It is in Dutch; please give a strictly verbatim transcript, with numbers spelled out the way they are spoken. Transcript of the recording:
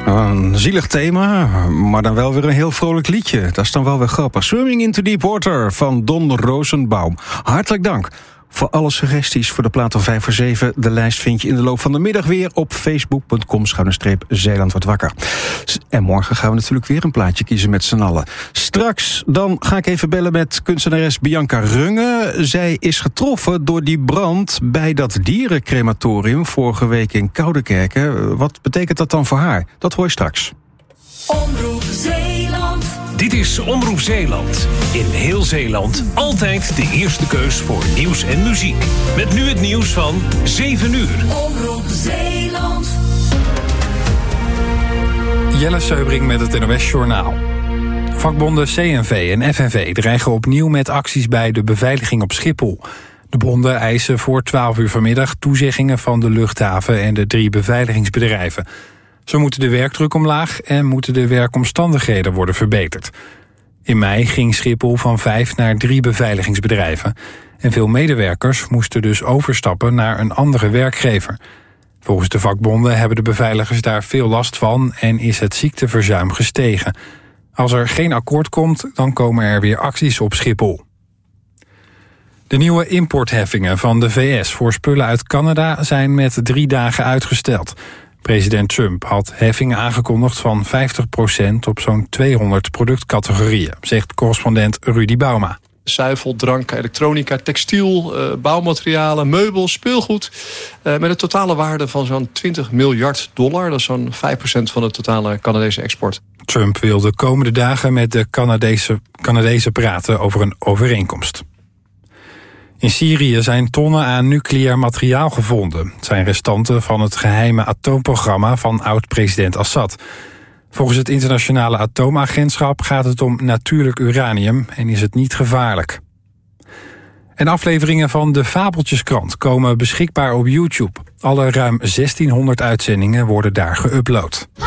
Een zielig thema, maar dan wel weer een heel vrolijk liedje. Dat is dan wel weer grappig. Swimming into Deep Water van Don Rosenbaum. Hartelijk dank voor alle suggesties voor de plaat van vijf voor zeven. De lijst vind je in de loop van de middag weer op facebook punt com schuine streep Zeeland wordt wakker. En morgen gaan we natuurlijk weer een plaatje kiezen met z'n allen. Straks dan ga ik even bellen met kunstenares Bianca Runge. Zij is getroffen door die brand bij dat dierencrematorium vorige week in Koudekerke. Wat betekent dat dan voor haar? Dat hoor je straks. Omroep Zeeland. Dit is Omroep Zeeland. In heel Zeeland altijd de eerste keus voor nieuws en muziek. Met nu het nieuws van zeven uur. Omroep Zeeland. Jelle Seubring met het N O S Journaal. Vakbonden C N V en F N V dreigen opnieuw met acties bij de beveiliging op Schiphol. De bonden eisen voor twaalf uur vanmiddag toezeggingen van de luchthaven en de drie beveiligingsbedrijven. Zo moeten de werkdruk omlaag en moeten de werkomstandigheden worden verbeterd. In mei ging Schiphol van vijf naar drie beveiligingsbedrijven. En veel medewerkers moesten dus overstappen naar een andere werkgever. Volgens de vakbonden hebben de beveiligers daar veel last van en is het ziekteverzuim gestegen. Als er geen akkoord komt, dan komen er weer acties op Schiphol. De nieuwe importheffingen van de V S voor spullen uit Canada zijn met drie dagen uitgesteld. President Trump had heffingen aangekondigd van vijftig procent op zo'n tweehonderd productcategorieën, zegt correspondent Rudy Bauma. Zuivel, drank, elektronica, textiel, uh, bouwmaterialen, meubels, speelgoed. Uh, met een totale waarde van zo'n twintig miljard dollar. Dat is zo'n vijf procent van de totale Canadese export. Trump wil de komende dagen met de Canadese, Canadezen praten over een overeenkomst. In Syrië zijn tonnen aan nucleair materiaal gevonden. Het zijn restanten van het geheime atoomprogramma van oud-president Assad. Volgens het internationale atoomagentschap gaat het om natuurlijk uranium en is het niet gevaarlijk. En afleveringen van de Fabeltjeskrant komen beschikbaar op YouTube. Alle ruim zestienhonderd uitzendingen worden daar geüpload.